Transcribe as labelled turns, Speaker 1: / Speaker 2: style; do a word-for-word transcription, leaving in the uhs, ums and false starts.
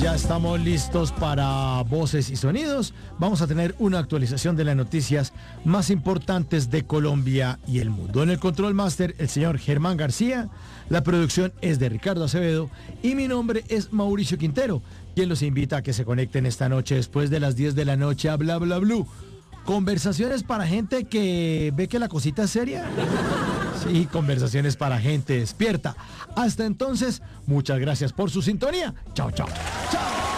Speaker 1: ya estamos listos para voces y sonidos. Vamos a tener una actualización de las noticias más importantes de Colombia y el mundo. En el Control Master, el señor Germán García. La producción es de Ricardo Acevedo y mi nombre es Mauricio Quintero, quien los invita a que se conecten esta noche después de las diez de la noche a Bla Bla Blue. Conversaciones para gente que ve que la cosita es seria. Sí, conversaciones para gente despierta. Hasta entonces, muchas gracias por su sintonía. Chao, chao. Chao.